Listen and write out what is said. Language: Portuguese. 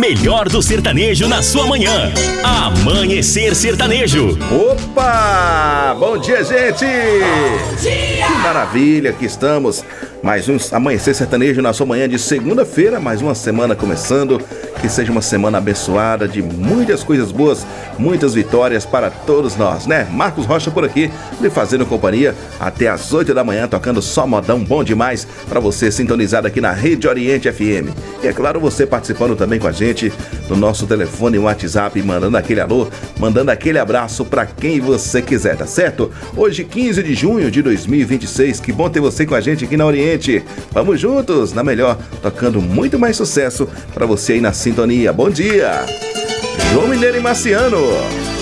melhor do sertanejo na sua manhã. Amanhecer Sertanejo. Opa! Bom dia, gente! Bom dia! Que maravilha que estamos. Mais um Amanhecer Sertanejo na sua manhã de segunda-feira. Mais uma semana começando. Que seja uma semana abençoada de muitas coisas boas, muitas vitórias para todos nós, né? Marcos Rocha por aqui, lhe fazendo companhia até as 8 da manhã, tocando só modão bom demais para você sintonizado aqui na Rede Oriente FM. E é claro, você participando também com a gente no nosso telefone e WhatsApp, mandando aquele alô, mandando aquele abraço para quem você quiser, tá certo? Hoje, 15 de junho de 2026, que bom ter você com a gente aqui na Oriente. Vamos juntos, na melhor, tocando muito mais sucesso para você aí na sintonia. Bom dia! João Mineiro e Marciano.